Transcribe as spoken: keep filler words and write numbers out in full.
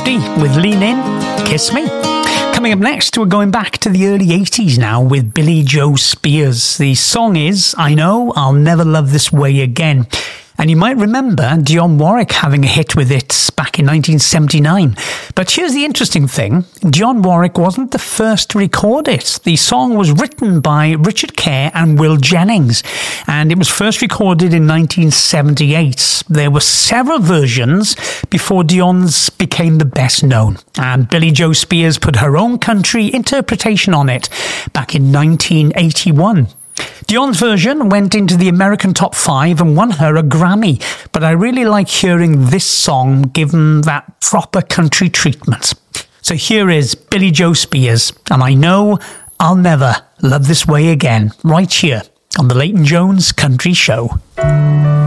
fifty with Lean In, Kiss Me. Coming up next, we're going back to the early eighties now with Billy Joe Spears. The song is I Know I'll Never Love This Way Again. And you might remember Dionne Warwick having a hit with it back in nineteen seventy-nine. But here's the interesting thing. Dionne Warwick wasn't the first to record it. The song was written by Richard Kerr and Will Jennings, and it was first recorded in nineteen seventy-eight. There were several versions before Dionne's became the best known, and Billy Joe Spears put her own country interpretation on it back in nineteen eighty-one. Dionne's version went into the American top five and won her a Grammy, but I really like hearing this song given that proper country treatment. So here is Billy Joe Spears, and I Know I'll Never Love This Way Again, right here on the Leighton Jones Country Show.